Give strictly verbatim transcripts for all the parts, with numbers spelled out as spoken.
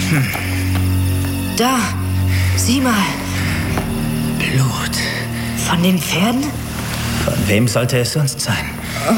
Hm. Da, sieh mal. Blut. Von den Pferden? Von wem sollte es sonst sein? Oh.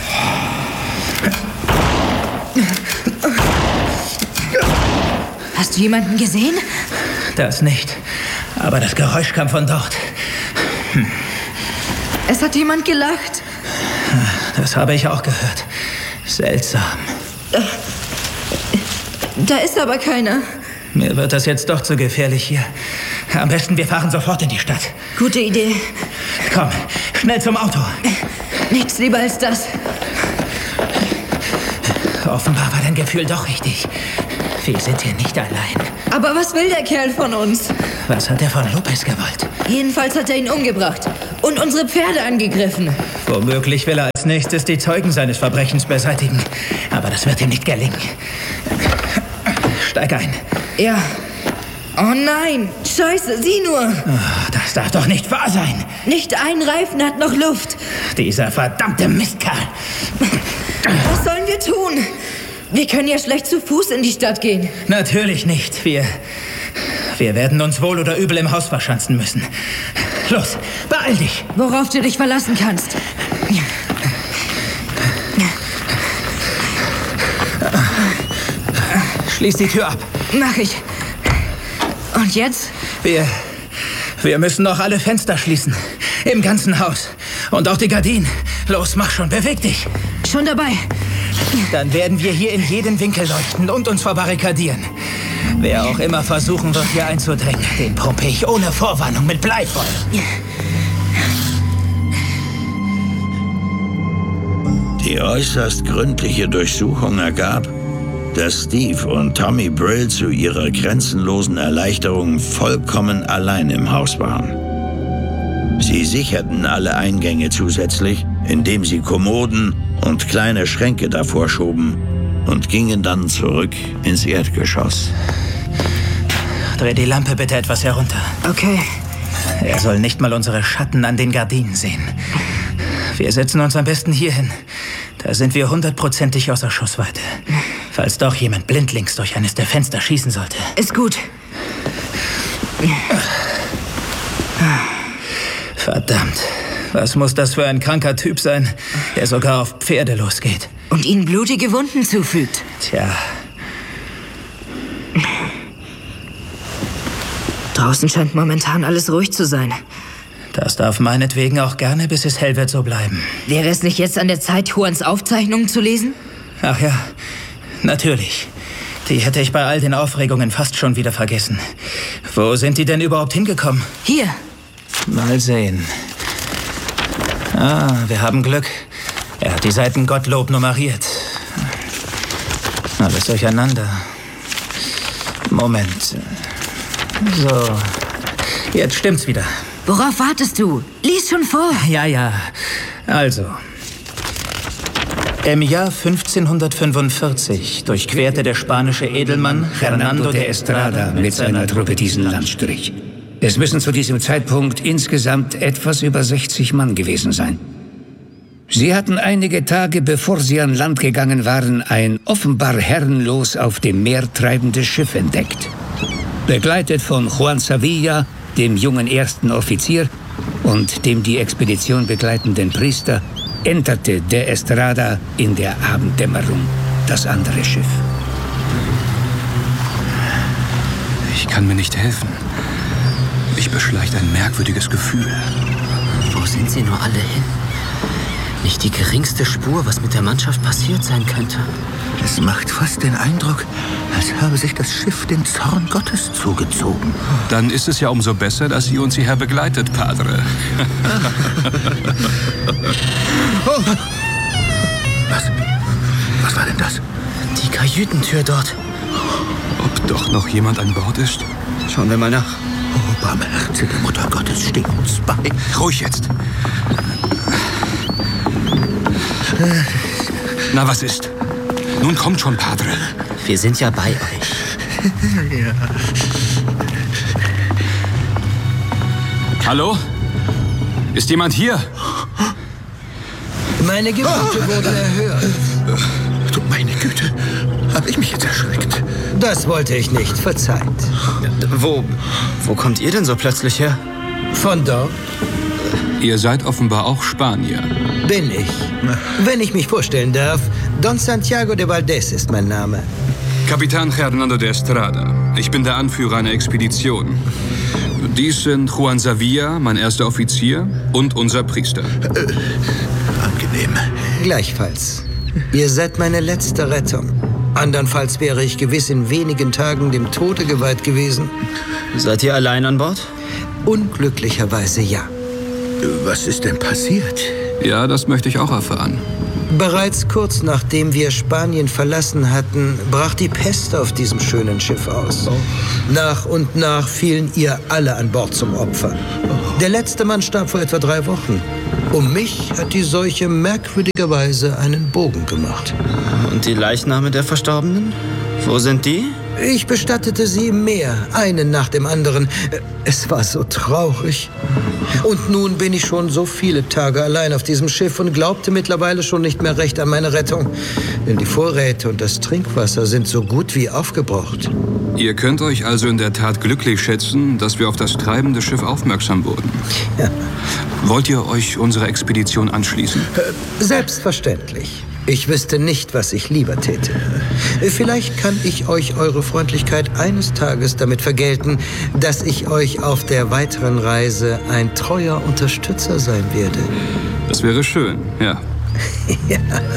Hast du jemanden gesehen? Das nicht. Aber das Geräusch kam von dort. Hm. Es hat jemand gelacht. Das habe ich auch gehört. Seltsam. Da ist aber keiner. Mir wird das jetzt doch zu gefährlich hier. Am besten, wir fahren sofort in die Stadt. Gute Idee. Komm, schnell zum Auto. Nichts lieber als das. Offenbar war dein Gefühl doch richtig. Wir sind hier nicht allein. Aber was will der Kerl von uns? Was hat er von Lopez gewollt? Jedenfalls hat er ihn umgebracht und unsere Pferde angegriffen. Womöglich will er als nächstes die Zeugen seines Verbrechens beseitigen. Aber das wird ihm nicht gelingen. Steig ein. Ja. Oh nein, Scheiße, sieh nur. Oh, das darf doch nicht wahr sein. Nicht ein Reifen hat noch Luft. Dieser verdammte Mistkerl. Was sollen wir tun? Wir können ja schlecht zu Fuß in die Stadt gehen. Natürlich nicht. Wir, wir werden uns wohl oder übel im Haus verschanzen müssen. Los, beeil dich. Worauf du dich verlassen kannst. Schließ die Tür ab. Mach ich. Und jetzt? Wir, wir müssen noch alle Fenster schließen. Im ganzen Haus. Und auch die Gardinen. Los, mach schon, beweg dich. Schon dabei. Dann werden wir hier in jeden Winkel leuchten und uns verbarrikadieren. Wer auch immer versuchen wird, hier einzudringen, den pumpe ich ohne Vorwarnung mit Bleifeuer. Die äußerst gründliche Durchsuchung ergab, dass Steve und Tommy Brill zu ihrer grenzenlosen Erleichterung vollkommen allein im Haus waren. Sie sicherten alle Eingänge zusätzlich, indem sie Kommoden und kleine Schränke davor schoben und gingen dann zurück ins Erdgeschoss. Dreh die Lampe bitte etwas herunter. Okay. Er soll nicht mal unsere Schatten an den Gardinen sehen. Wir setzen uns am besten hier hin. Da sind wir hundertprozentig außer Schussweite. Falls doch jemand blindlings durch eines der Fenster schießen sollte. Ist gut. Verdammt. Was muss das für ein kranker Typ sein, der sogar auf Pferde losgeht? Und ihnen blutige Wunden zufügt. Tja. Draußen scheint momentan alles ruhig zu sein. Das darf meinetwegen auch gerne, bis es hell wird, so bleiben. Wäre es nicht jetzt an der Zeit, Juans Aufzeichnungen zu lesen? Ach ja, natürlich. Die hätte ich bei all den Aufregungen fast schon wieder vergessen. Wo sind die denn überhaupt hingekommen? Hier. Mal sehen. Ah, wir haben Glück. Er hat die Seiten Gottlob nummeriert. Alles durcheinander. Moment. So. Jetzt stimmt's wieder. Worauf wartest du? Lies schon vor. Ja, ja. Also. Im Jahr fünfzehnhundertfünfundvierzig durchquerte der spanische Edelmann Hernando de Estrada mit seiner Truppe diesen Landstrich. Es müssen zu diesem Zeitpunkt insgesamt etwas über sechzig Mann gewesen sein. Sie hatten einige Tage, bevor sie an Land gegangen waren, ein offenbar herrenlos auf dem Meer treibendes Schiff entdeckt. Begleitet von Juan Sevilla, dem jungen ersten Offizier, und dem die Expedition begleitenden Priester, enterte de Estrada in der Abenddämmerung das andere Schiff. Ich kann mir nicht helfen. Mich beschleicht ein merkwürdiges Gefühl. Wo sind sie nur alle hin? Nicht die geringste Spur, was mit der Mannschaft passiert sein könnte. Es macht fast den Eindruck, als habe sich das Schiff den Zorn Gottes zugezogen. Dann ist es ja umso besser, dass ihr uns hierher begleitet, Padre. Oh. Was? Was war denn das? Die Kajütentür dort. Ob doch noch jemand an Bord ist? Schauen wir mal nach. Oh, barmherzige Mutter Gottes, steh uns bei. Ruhig jetzt. Na, was ist? Nun kommt schon, Padre. Wir sind ja bei euch. Ja. Hallo? Ist jemand hier? Meine Gebote wurden erhört. Du, meine Güte, habe ich mich jetzt erschreckt. Das wollte ich nicht, verzeiht. Wo, wo kommt ihr denn so plötzlich her? Von dort? Ihr seid offenbar auch Spanier. Bin ich. Wenn ich mich vorstellen darf, Don Santiago de Valdés ist mein Name. Kapitän Hernando de Estrada. Ich bin der Anführer einer Expedition. Dies sind Juan Savia, mein erster Offizier, und unser Priester. Äh, angenehm. Gleichfalls. Ihr seid meine letzte Rettung. Andernfalls wäre ich gewiss in wenigen Tagen dem Tode geweiht gewesen. Seid ihr allein an Bord? Unglücklicherweise ja. Was ist denn passiert? Ja, das möchte ich auch erfahren. Bereits kurz nachdem wir Spanien verlassen hatten, brach die Pest auf diesem schönen Schiff aus. Nach und nach fielen ihr alle an Bord zum Opfer. Der letzte Mann starb vor etwa drei Wochen. Um mich hat die Seuche merkwürdigerweise einen Bogen gemacht. Und die Leichname der Verstorbenen? Wo sind die? Ich bestattete sie im Meer, einen nach dem anderen. Es war so traurig. Und nun bin ich schon so viele Tage allein auf diesem Schiff und glaubte mittlerweile schon nicht mehr recht an meine Rettung. Denn die Vorräte und das Trinkwasser sind so gut wie aufgebraucht. Ihr könnt euch also in der Tat glücklich schätzen, dass wir auf das treibende Schiff aufmerksam wurden. Ja. Wollt ihr euch unserer Expedition anschließen? Selbstverständlich. Ich wüsste nicht, was ich lieber täte. Vielleicht kann ich euch eure Freundlichkeit eines Tages damit vergelten, dass ich euch auf der weiteren Reise ein treuer Unterstützer sein werde. Das wäre schön, ja. Ja.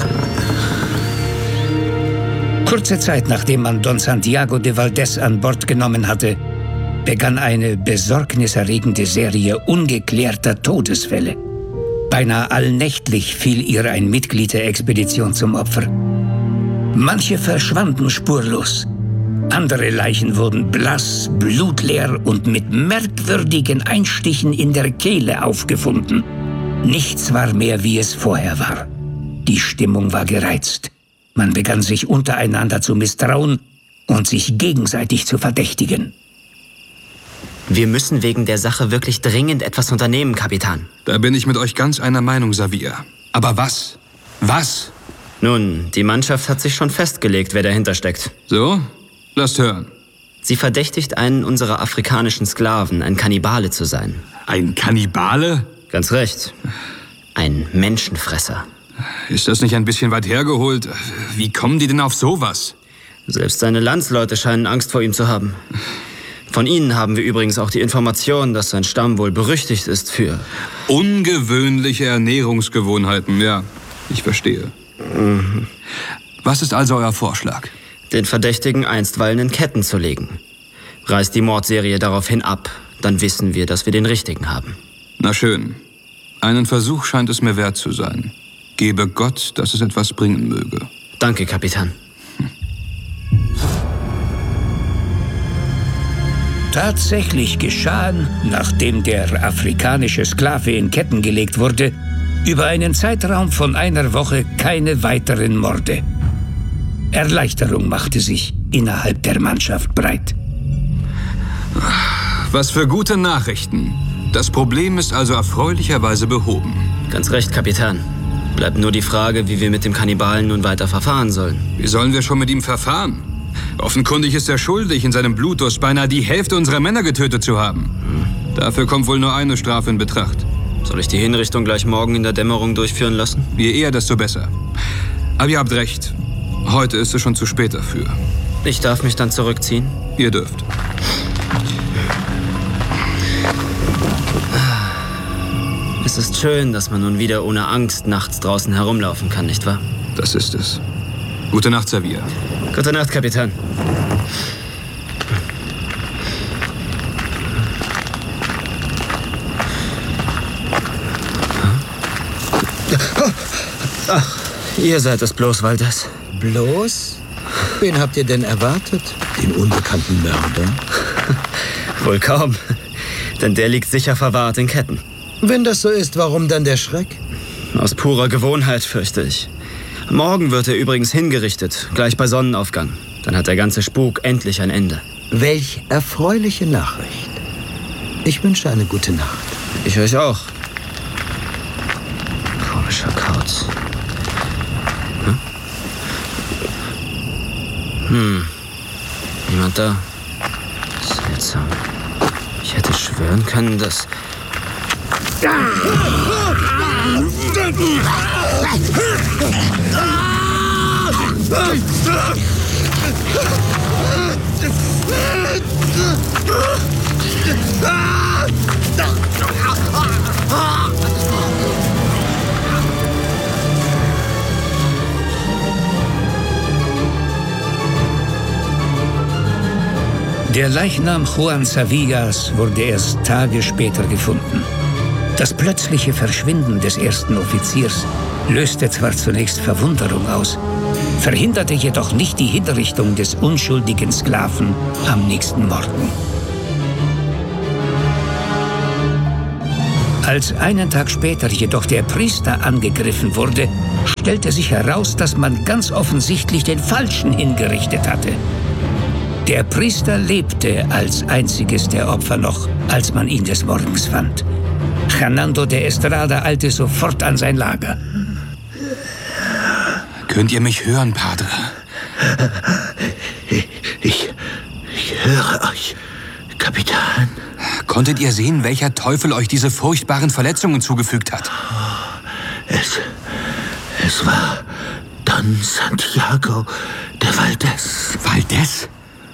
Kurze Zeit nachdem man Don Santiago de Valdés an Bord genommen hatte, begann eine besorgniserregende Serie ungeklärter Todesfälle. Beinahe allnächtlich fiel ihr ein Mitglied der Expedition zum Opfer. Manche verschwanden spurlos. Andere Leichen wurden blass, blutleer und mit merkwürdigen Einstichen in der Kehle aufgefunden. Nichts war mehr, wie es vorher war. Die Stimmung war gereizt. Man begann sich untereinander zu misstrauen und sich gegenseitig zu verdächtigen. Wir müssen wegen der Sache wirklich dringend etwas unternehmen, Kapitän. Da bin ich mit euch ganz einer Meinung, Savia. Aber was? Was? Nun, die Mannschaft hat sich schon festgelegt, wer dahinter steckt. So? Lasst hören. Sie verdächtigt einen unserer afrikanischen Sklaven, ein Kannibale zu sein. Ein Kannibale? Ganz recht. Ein Menschenfresser. Ist das nicht ein bisschen weit hergeholt? Wie kommen die denn auf sowas? Selbst seine Landsleute scheinen Angst vor ihm zu haben. Von Ihnen haben wir übrigens auch die Information, dass sein Stamm wohl berüchtigt ist für... Ungewöhnliche Ernährungsgewohnheiten, ja. Ich verstehe. Mhm. Was ist also euer Vorschlag? Den Verdächtigen einstweilen in Ketten zu legen. Reißt die Mordserie daraufhin ab, dann wissen wir, dass wir den Richtigen haben. Na schön. Einen Versuch scheint es mir wert zu sein. Gebe Gott, dass es etwas bringen möge. Danke, Kapitän. Tatsächlich geschahen, nachdem der afrikanische Sklave in Ketten gelegt wurde, über einen Zeitraum von einer Woche keine weiteren Morde. Erleichterung machte sich innerhalb der Mannschaft breit. Was für gute Nachrichten. Das Problem ist also erfreulicherweise behoben. Ganz recht, Kapitän. Bleibt nur die Frage, wie wir mit dem Kannibalen nun weiter verfahren sollen. Wie sollen wir schon mit ihm verfahren? Offenkundig ist er schuldig, in seinem Blutdurst beinahe die Hälfte unserer Männer getötet zu haben. Hm. Dafür kommt wohl nur eine Strafe in Betracht. Soll ich die Hinrichtung gleich morgen in der Dämmerung durchführen lassen? Je eher, desto besser. Aber ihr habt recht. Heute ist es schon zu spät dafür. Ich darf mich dann zurückziehen? Ihr dürft. Es ist schön, dass man nun wieder ohne Angst nachts draußen herumlaufen kann, nicht wahr? Das ist es. Gute Nacht, Savia. Gute Nacht, Kapitän. Ach, ihr seid es bloß, Valdés. Bloß? Wen habt ihr denn erwartet? Den unbekannten Mörder? Wohl kaum, denn der liegt sicher verwahrt in Ketten. Wenn das so ist, warum dann der Schreck? Aus purer Gewohnheit, fürchte ich. Morgen wird er übrigens hingerichtet, gleich bei Sonnenaufgang. Dann hat der ganze Spuk endlich ein Ende. Welch erfreuliche Nachricht. Ich wünsche eine gute Nacht. Ich euch auch. Komischer Kauz. Hm? Hm. Niemand da. Seltsam. Ich hätte schwören können, dass... Der Leichnam Juan Savillas wurde erst Tage später gefunden. Das plötzliche Verschwinden des ersten Offiziers löste zwar zunächst Verwunderung aus, verhinderte jedoch nicht die Hinrichtung des unschuldigen Sklaven am nächsten Morgen. Als einen Tag später jedoch der Priester angegriffen wurde, stellte sich heraus, dass man ganz offensichtlich den Falschen hingerichtet hatte. Der Priester lebte als einziges der Opfer noch, als man ihn des Morgens fand. Hernando de Estrada eilte sofort an sein Lager. Könnt ihr mich hören, Padre? Ich, ich, ich höre euch, Kapitän. Konntet ihr sehen, welcher Teufel euch diese furchtbaren Verletzungen zugefügt hat? Es, es war Don Santiago de Valdés. Valdés?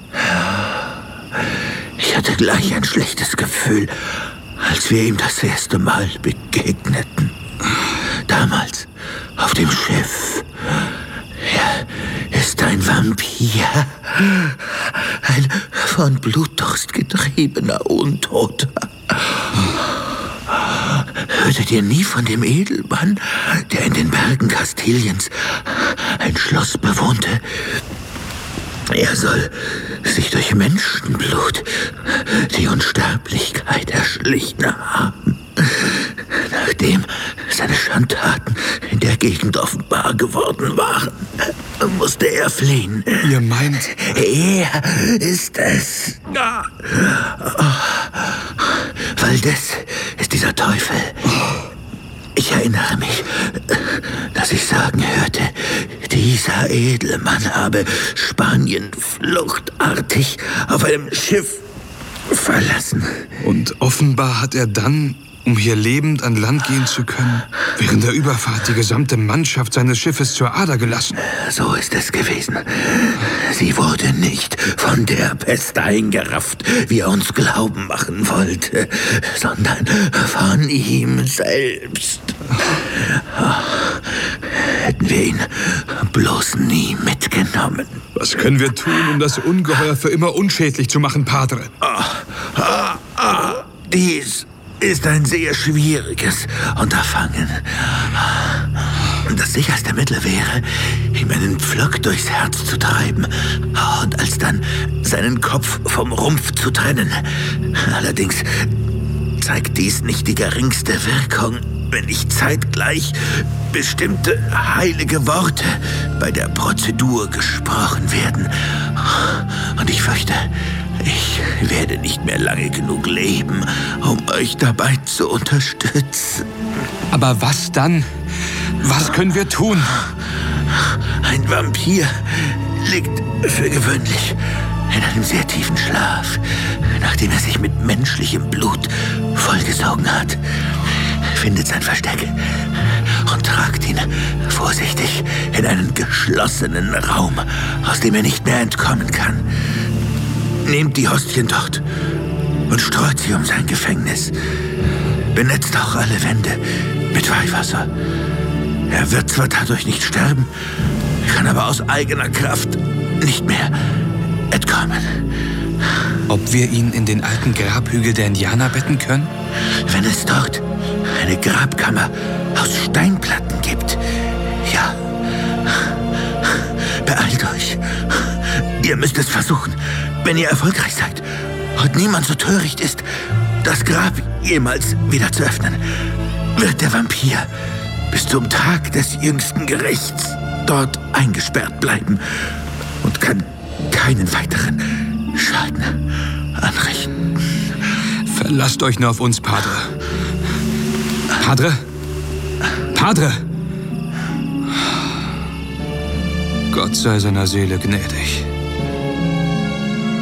Ich hatte gleich ein schlechtes Gefühl, als wir ihm das erste Mal begegneten. Damals auf dem Schiff. Er ist ein Vampir. Ein von Blutdurst getriebener Untoter. Hörtet ihr nie von dem Edelmann, der in den Bergen Kastiliens ein Schloss bewohnte? Er soll sich durch Menschenblut die Unsterblichkeit erschlichen haben. Nachdem seine Schandtaten in der Gegend offenbar geworden waren, musste er fliehen. Ihr meint... Er ist es. Oh. Valdés ist dieser Teufel. Ich erinnere mich, dass ich sagen hörte, dieser Edelmann habe Spanien fluchtartig auf einem Schiff verlassen. Und offenbar hat er dann, um hier lebend an Land gehen zu können, während der Überfahrt die gesamte Mannschaft seines Schiffes zur Ader gelassen. So ist es gewesen. Sie wurde nicht von der Pest eingerafft, wie er uns glauben machen wollte, sondern von ihm selbst. Hätten wir ihn bloß nie mitgenommen. Was können wir tun, um das Ungeheuer für immer unschädlich zu machen, Padre? Ah, ah, ah, dies ist ein sehr schwieriges Unterfangen. Das sicherste Mittel wäre, ihm einen Pflock durchs Herz zu treiben und alsdann seinen Kopf vom Rumpf zu trennen. Allerdings zeigt dies nicht die geringste Wirkung, wenn nicht zeitgleich bestimmte heilige Worte bei der Prozedur gesprochen werden. Und ich fürchte, ich werde nicht mehr lange genug leben, um euch dabei zu unterstützen. Aber was dann? Was können wir tun? Ein Vampir liegt für gewöhnlich in einem sehr tiefen Schlaf, nachdem er sich mit menschlichem Blut vollgesogen hat. Findet sein Versteck und tragt ihn vorsichtig in einen geschlossenen Raum, aus dem er nicht mehr entkommen kann. Nehmt die Hostien dort und streut sie um sein Gefängnis. Benetzt auch alle Wände mit Weihwasser. Er wird zwar dadurch nicht sterben, kann aber aus eigener Kraft nicht mehr entkommen. Ob wir ihn in den alten Grabhügel der Indianer betten können? Wenn es dort eine Grabkammer aus Steinplatten gibt, ja. Beeilt euch. Ihr müsst es versuchen, wenn ihr erfolgreich seid und niemand so töricht ist, das Grab jemals wieder zu öffnen, wird der Vampir bis zum Tag des jüngsten Gerichts dort eingesperrt bleiben und kann keinen weiteren Schaden anrichten. Verlasst euch nur auf uns, Padre. Padre? Padre! Gott sei seiner Seele gnädig.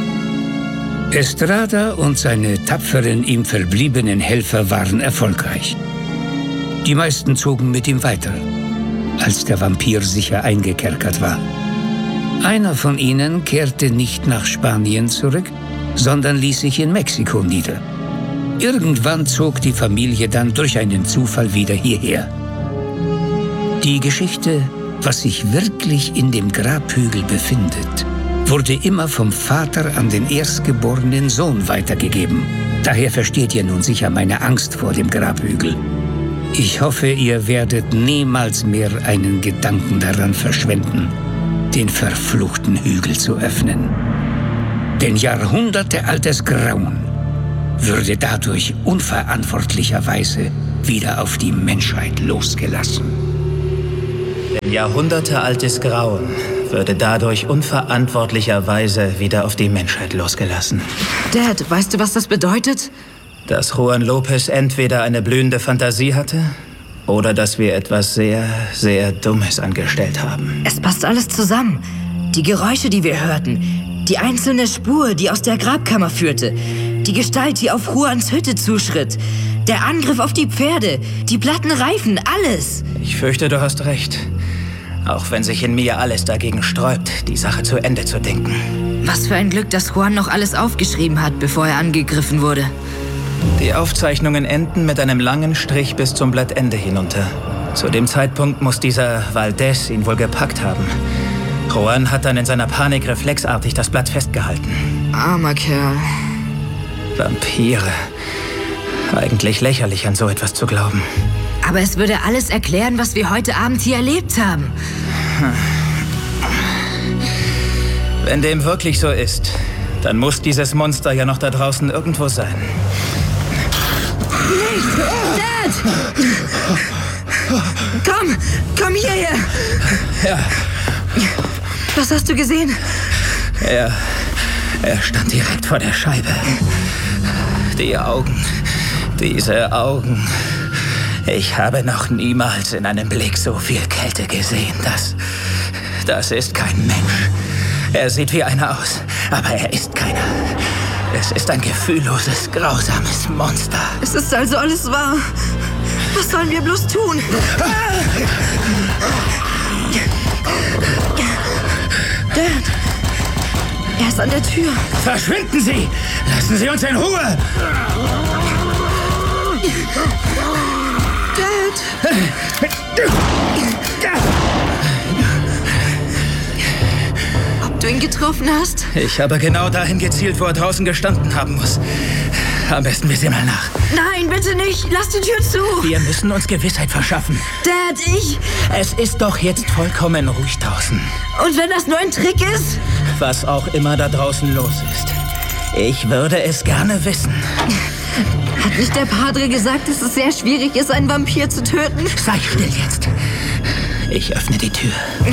Estrada und seine tapferen ihm verbliebenen Helfer waren erfolgreich. Die meisten zogen mit ihm weiter, als der Vampir sicher eingekerkert war. Einer von ihnen kehrte nicht nach Spanien zurück, sondern ließ sich in Mexiko nieder. Irgendwann zog die Familie dann durch einen Zufall wieder hierher. Die Geschichte, was sich wirklich in dem Grabhügel befindet, wurde immer vom Vater an den erstgeborenen Sohn weitergegeben. Daher versteht ihr nun sicher meine Angst vor dem Grabhügel. Ich hoffe, ihr werdet niemals mehr einen Gedanken daran verschwenden, den verfluchten Hügel zu öffnen. Denn jahrhundertealtes Grauen würde dadurch unverantwortlicherweise wieder auf die Menschheit losgelassen. Denn jahrhundertealtes Grauen würde dadurch unverantwortlicherweise wieder auf die Menschheit losgelassen. Dad, weißt du, was das bedeutet? Dass Juan Lopez entweder eine blühende Fantasie hatte oder dass wir etwas sehr, sehr Dummes angestellt haben. Es passt alles zusammen. Die Geräusche, die wir hörten, die einzelne Spur, die aus der Grabkammer führte, die Gestalt, die auf Juans Hütte zuschritt, der Angriff auf die Pferde, die platten Reifen, alles. Ich fürchte, du hast recht. Auch wenn sich in mir alles dagegen sträubt, die Sache zu Ende zu denken. Was für ein Glück, dass Juan noch alles aufgeschrieben hat, bevor er angegriffen wurde. Die Aufzeichnungen enden mit einem langen Strich bis zum Blattende hinunter. Zu dem Zeitpunkt muss dieser Valdez ihn wohl gepackt haben. Juan hat dann in seiner Panik reflexartig das Blatt festgehalten. Armer Kerl. Vampire. Eigentlich lächerlich, an so etwas zu glauben. Aber es würde alles erklären, was wir heute Abend hier erlebt haben. Wenn dem wirklich so ist, dann muss dieses Monster ja noch da draußen irgendwo sein. Nicht! Dad! Komm! Komm hierher! Ja. Was hast du gesehen? Er... er stand direkt vor der Scheibe. Die Augen. Diese Augen. Ich habe noch niemals in einem Blick so viel Kälte gesehen. Das... das ist kein Mensch. Er sieht wie einer aus, aber er ist keiner. Es ist ein gefühlloses, grausames Monster. Es ist also alles wahr. Was sollen wir bloß tun? Dad, er ist an der Tür. Verschwinden Sie! Lassen Sie uns in Ruhe! Dad! Ob du ihn getroffen hast? Ich habe genau dahin gezielt, wo er draußen gestanden haben muss. Am besten wir sehen mal nach. Nein, bitte nicht. Lass die Tür zu. Wir müssen uns Gewissheit verschaffen. Dad, ich... Es ist doch jetzt vollkommen ruhig draußen. Und wenn das nur ein Trick ist? Was auch immer da draußen los ist. Ich würde es gerne wissen. Hat nicht der Padre gesagt, dass es sehr schwierig ist, einen Vampir zu töten? Sei still jetzt. Ich öffne die Tür.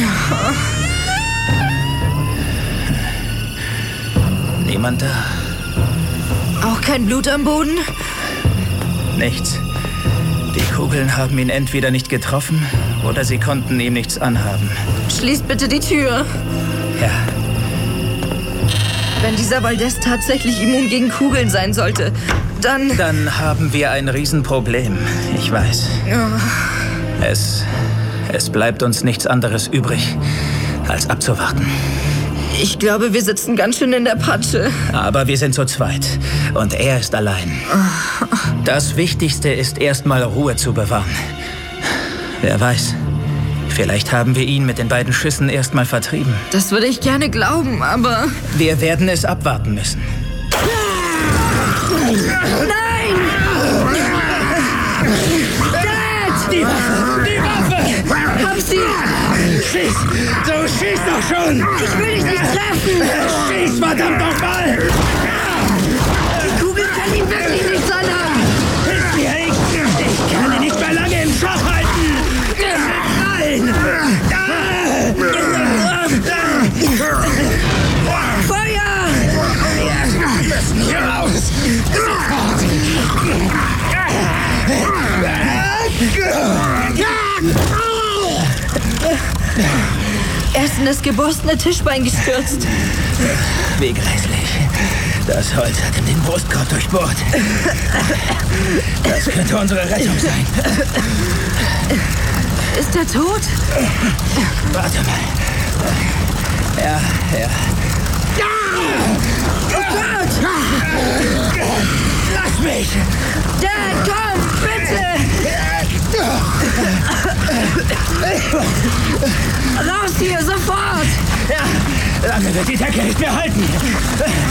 Niemand da. Auch kein Blut am Boden? Nichts. Die Kugeln haben ihn entweder nicht getroffen oder sie konnten ihm nichts anhaben. Schließt bitte die Tür. Ja. Wenn dieser Valdez tatsächlich immun gegen Kugeln sein sollte, dann... Dann haben wir ein Riesenproblem. Ich weiß. Oh. Es... es bleibt uns nichts anderes übrig, als abzuwarten. Ich glaube, wir sitzen ganz schön in der Patsche. Aber wir sind zu zweit. Und er ist allein. Das Wichtigste ist, erstmal Ruhe zu bewahren. Wer weiß, vielleicht haben wir ihn mit den beiden Schüssen erstmal vertrieben. Das würde ich gerne glauben, aber... Wir werden es abwarten müssen. Nein! Dad! Die Waffe! Die Waffe! Hab sie! Schieß! Du schießt doch schon! Ich will dich nicht treffen! Schieß, verdammt nochmal! Die Kugel kann ihn wirklich nichts anhaben! Ich, ich kann ihn nicht mehr lange im Schach halten! Nein! Feuer! Wir müssen hier raus! Er ist in das geborstene Tischbein gestürzt. Wie grässlich. Das Holz hat ihm den Brustkorb durchbohrt. Das könnte unsere Rettung sein. Ist er tot? Warte mal. Ja, ja. Oh Gott! Lass mich! Dad, komm, bitte! Raus hier, sofort! Ja, lange wird die Decke nicht mehr halten.